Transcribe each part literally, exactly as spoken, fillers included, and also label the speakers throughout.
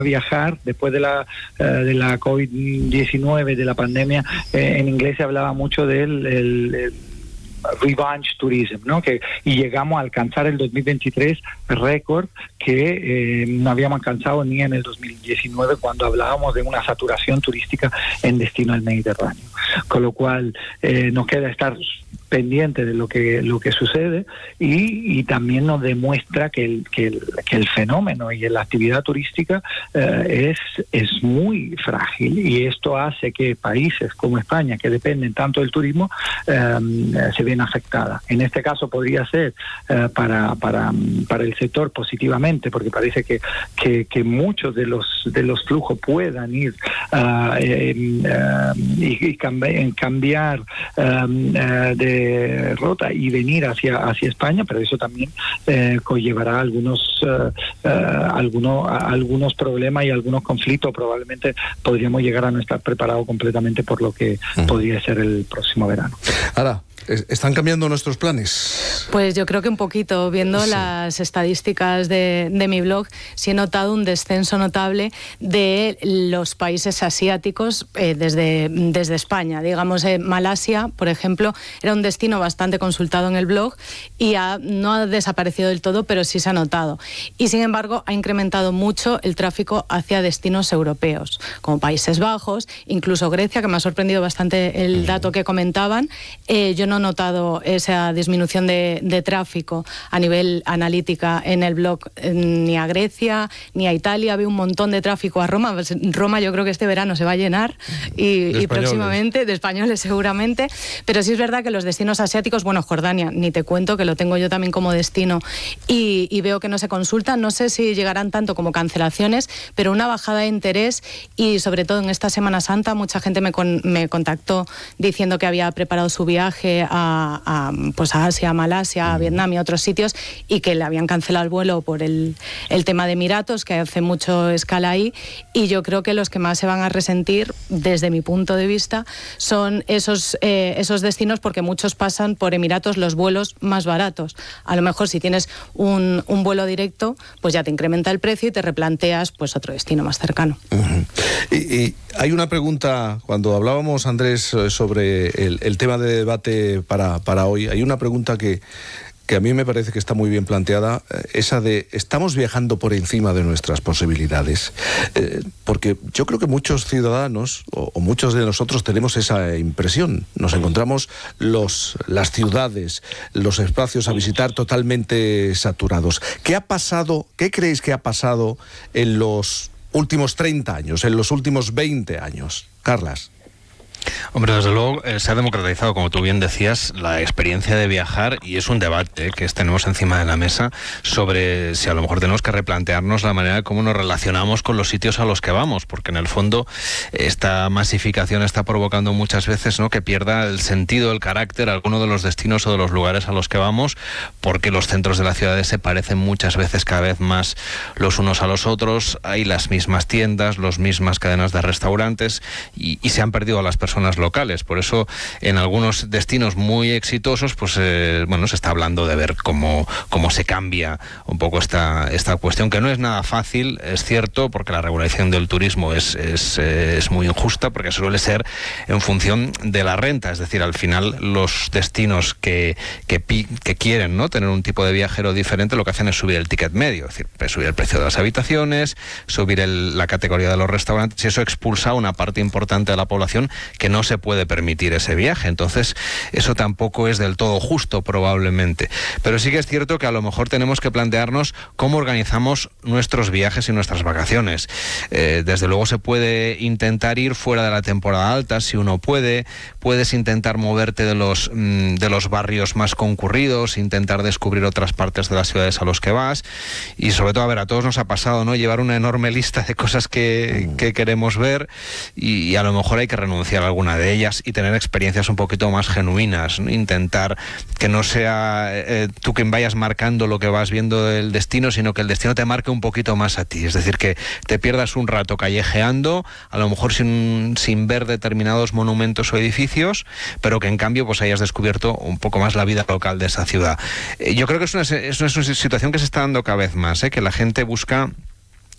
Speaker 1: viajar después de la uh, de la COVID diecinueve, de la pandemia. Eh, en inglés se hablaba mucho del el, el revenge tourism, ¿no? Que, y llegamos a alcanzar el dos mil veintitrés récord que eh, no habíamos alcanzado ni en el dos mil diecinueve, cuando hablábamos de una saturación turística en destino al Mediterráneo. Con lo cual eh, nos queda estar pendiente de lo que lo que sucede y, y también nos demuestra que el, que el, que el fenómeno y la actividad turística eh, es, es muy frágil, y esto hace que países como España, que dependen tanto del turismo, eh, se ven afectadas. En este caso podría ser eh, para, para, para el sector positivamente, porque parece que, que, que muchos de los de los flujos puedan ir uh, eh, uh, y, y cambi- cambiar um, uh, de rota y venir hacia hacia España, pero eso también eh, conllevará algunos uh, uh, algunos algunos problemas y algunos conflictos. Probablemente podríamos llegar a no estar preparados completamente por lo que uh-huh. podría ser el próximo verano.
Speaker 2: Ahora, ¿están cambiando nuestros planes?
Speaker 3: Pues yo creo que un poquito, viendo sí. las estadísticas de, de mi blog, sí he notado un descenso notable de los países asiáticos eh, desde, desde España. Digamos, eh, Malasia, por ejemplo, era un destino bastante consultado en el blog y ha, no ha desaparecido del todo, pero sí se ha notado. Y sin embargo, ha incrementado mucho el tráfico hacia destinos europeos, como Países Bajos, incluso Grecia, que me ha sorprendido bastante el dato que comentaban. Eh, yo no he notado esa disminución de, de tráfico a nivel analítica en el blog, ni a Grecia ni a Italia. Había un montón de tráfico a Roma. Roma yo creo que este verano se va a llenar y, y próximamente, de españoles seguramente, pero sí es verdad que los destinos asiáticos, bueno, Jordania, ni te cuento, que lo tengo yo también como destino y, y veo que no se consultan. No sé si llegarán tanto como cancelaciones, pero una bajada de interés, y sobre todo en esta Semana Santa mucha gente me, con, me contactó diciendo que había preparado su viaje A, a, pues a Asia, a Malasia, a Vietnam y a otros sitios, y que le habían cancelado el vuelo por el, el tema de Emiratos, que hace mucho escala ahí, y yo creo que los que más se van a resentir, desde mi punto de vista, son esos, eh, esos destinos, porque muchos pasan por Emiratos los vuelos más baratos. A lo mejor si tienes un, un vuelo directo, pues ya te incrementa el precio y te replanteas pues otro destino más cercano.
Speaker 2: Uh-huh. y, y hay una pregunta, cuando hablábamos, Andrés, sobre el, el tema de debate Para, para hoy, hay una pregunta que, que a mí me parece que está muy bien planteada, esa de, ¿estamos viajando por encima de nuestras posibilidades? Eh, porque yo creo que muchos ciudadanos, o, o muchos de nosotros, tenemos esa impresión. Nos encontramos los, las ciudades, los espacios a visitar totalmente saturados. ¿Qué ha pasado, qué creéis que ha pasado en los últimos treinta años, en los últimos veinte años? Carlas.
Speaker 4: Hombre, desde luego eh, se ha democratizado, como tú bien decías, la experiencia de viajar, y es un debate eh, que tenemos encima de la mesa sobre si a lo mejor tenemos que replantearnos la manera de cómo nos relacionamos con los sitios a los que vamos, porque en el fondo esta masificación está provocando muchas veces, ¿no?, que pierda el sentido, el carácter alguno de los destinos o de los lugares a los que vamos, porque los centros de las ciudades se parecen muchas veces cada vez más los unos a los otros, hay las mismas tiendas, las mismas cadenas de restaurantes, y, y se han perdido las personas locales. Por eso en algunos destinos muy exitosos pues eh, bueno, se está hablando de ver cómo, cómo se cambia un poco esta, esta cuestión, que no es nada fácil, es cierto, porque la regulación del turismo es, es, es muy injusta, porque suele ser en función de la renta, es decir, al final los destinos que, que, que quieren, ¿no?, tener un tipo de viajero diferente, lo que hacen es subir el ticket medio, es decir, subir el precio de las habitaciones, subir el, la categoría de los restaurantes, y eso expulsa a una parte importante de la población que no se puede permitir ese viaje. Entonces, eso tampoco es del todo justo, probablemente. Pero sí que es cierto que a lo mejor tenemos que plantearnos cómo organizamos nuestros viajes y nuestras vacaciones. Eh, desde luego se puede intentar ir fuera de la temporada alta, si uno puede. Puedes intentar moverte de los, mmm, de los barrios más concurridos, intentar descubrir otras partes de las ciudades a los que vas. Y sobre todo, a ver, a todos nos ha pasado, ¿no?, llevar una enorme lista de cosas que, que queremos ver, y, y a lo mejor hay que renunciar a alguna de ellas y tener experiencias un poquito más genuinas, ¿no? Intentar que no sea eh, tú quien vayas marcando lo que vas viendo del destino, sino que el destino te marque un poquito más a ti, es decir, que te pierdas un rato callejeando, a lo mejor sin, sin ver determinados monumentos o edificios, pero que en cambio pues hayas descubierto un poco más la vida local de esa ciudad. Eh, yo creo que es una, es una situación que se está dando cada vez más, ¿eh? Que la gente busca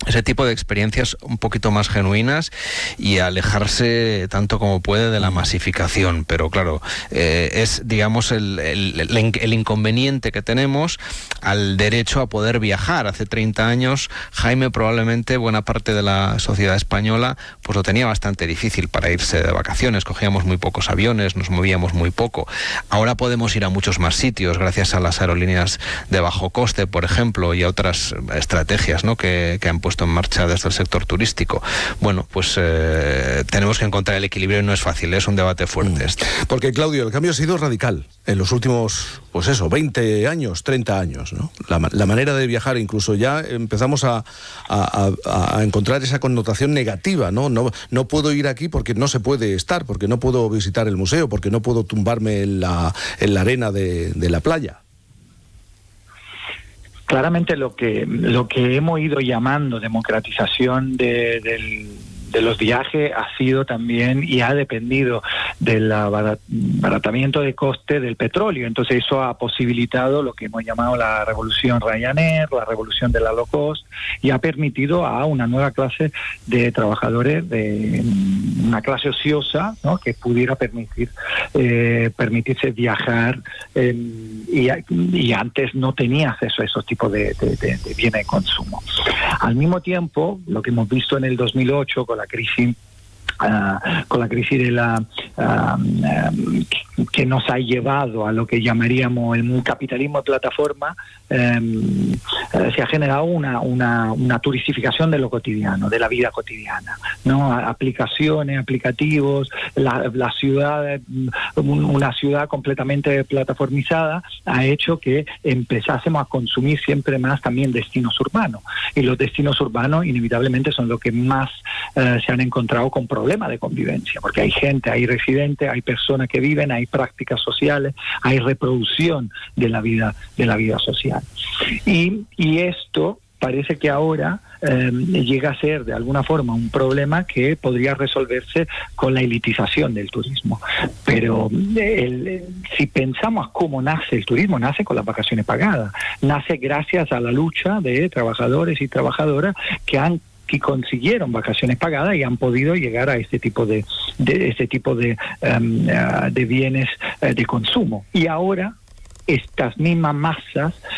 Speaker 4: ese tipo de experiencias un poquito más genuinas y alejarse tanto como puede de la masificación. Pero claro, eh, es, digamos, el, el, el, el inconveniente que tenemos al derecho a poder viajar. Hace treinta años, Jaime, probablemente buena parte de la sociedad española pues lo tenía bastante difícil para irse de vacaciones. Cogíamos muy pocos aviones, nos movíamos muy poco. Ahora podemos ir a muchos más sitios gracias a las aerolíneas de bajo coste, por ejemplo, y a otras estrategias, ¿no?, que, que han puesto en marcha desde el sector turístico. Bueno, pues eh, tenemos que encontrar el equilibrio y no es fácil, es un debate fuerte. Este.
Speaker 2: Porque, Claudio, el cambio ha sido radical en los últimos, pues eso, veinte años, treinta años, ¿no? La, la manera de viajar, incluso ya empezamos a, a, a, a encontrar esa connotación negativa, ¿no? ¿no? No puedo ir aquí porque no se puede estar, porque no puedo visitar el museo, porque no puedo tumbarme en la, en la arena de, de la playa.
Speaker 1: Claramente lo que lo que hemos ido llamando democratización de, del, de los viajes ha sido también y ha dependido del abaratamiento de coste del petróleo. Entonces eso ha posibilitado lo que hemos llamado la revolución Ryanair, la revolución de la low cost, y ha permitido a una nueva clase de trabajadores, de una clase ociosa, ¿no?, que pudiera permitir eh, permitirse viajar eh, y, y antes no tenía acceso a esos tipos de, de, de, de bienes de consumo. Al mismo tiempo, lo que hemos visto en el dos mil ocho con la crisis Uh, con la crisis de la uh, um, que nos ha llevado a lo que llamaríamos el capitalismo de plataforma, um, uh, se ha generado una, una, una turistificación de lo cotidiano, de la vida cotidiana, ¿no? Aplicaciones, aplicativos, la, la ciudad, una ciudad completamente plataformizada ha hecho que empezásemos a consumir siempre más también destinos urbanos, y los destinos urbanos inevitablemente son los que más uh, se han encontrado con problemas de convivencia, porque hay gente, hay residentes, hay personas que viven, hay prácticas sociales, hay reproducción de la vida de la vida social. Y, y esto parece que ahora eh, llega a ser de alguna forma un problema que podría resolverse con la elitización del turismo. Pero el, el, si pensamos cómo nace el turismo, nace con las vacaciones pagadas, nace gracias a la lucha de trabajadores y trabajadoras que han que consiguieron vacaciones pagadas y han podido llegar a este tipo de, de este tipo de, um, uh, de bienes uh, de consumo. Y ahora estas mismas masas